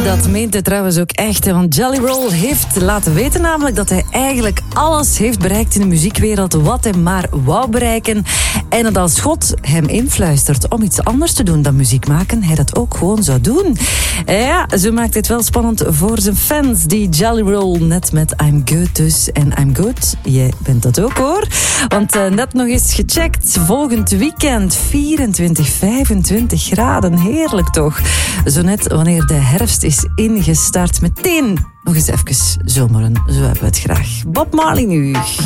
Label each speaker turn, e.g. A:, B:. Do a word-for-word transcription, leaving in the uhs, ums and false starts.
A: Dat meent hij trouwens ook echt. Hè? Want Jelly Roll heeft laten weten namelijk dat hij eigenlijk alles heeft bereikt in de muziekwereld wat hij maar wou bereiken. En dat als God hem influistert om iets anders te doen dan muziek maken, hij dat ook gewoon zou doen. Ja, zo maakt het wel spannend voor zijn fans. Die Jelly Roll net met I'm Good dus. En I'm Good, jij bent dat ook hoor. Want uh, net nog eens gecheckt. Volgend weekend vierentwintig, vijfentwintig graden. Heerlijk toch? Zo net wanneer de herfst is ingestart. Meteen nog eens even zomeren. Zo hebben we het graag. Bob Marley nu.